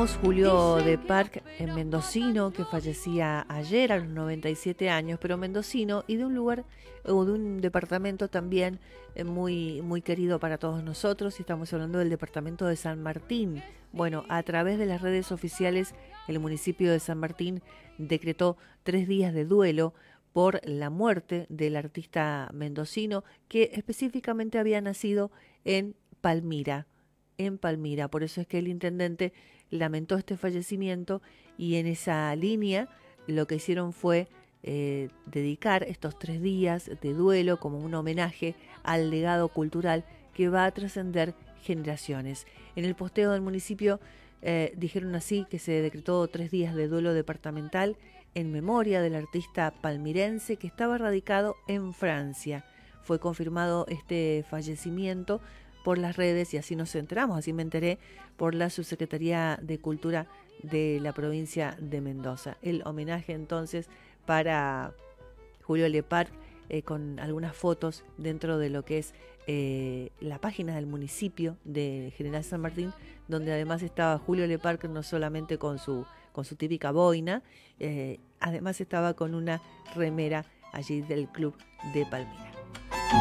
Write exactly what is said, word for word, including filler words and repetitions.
decíamos, Julio de Parc, en mendocino, que fallecía ayer a los noventa y siete años, pero mendocino y de un lugar o de un departamento también eh, muy, muy querido para todos nosotros, y estamos hablando del departamento de San Martín. Bueno, a través de las redes oficiales, el municipio de San Martín decretó tres días de duelo por la muerte del artista mendocino, que específicamente había nacido en Palmira, en Palmira. Por eso es que el intendente lamentó este fallecimiento, y en esa línea lo que hicieron fue eh, dedicar estos tres días de duelo como un homenaje al legado cultural que va a trascender generaciones. En el posteo del municipio eh, dijeron así que se decretó tres días de duelo departamental en memoria del artista palmirense que estaba radicado en Francia. Fue confirmado este fallecimiento por las redes, y así nos enteramos, así me enteré, por la Subsecretaría de Cultura de la provincia de Mendoza. El homenaje entonces para Julio Le Parc, eh, con algunas fotos dentro de lo que es eh, la página del municipio de General San Martín, donde además estaba Julio Le Parc no solamente con su, con su típica boina, eh, además estaba con una remera allí del Club de Palmira.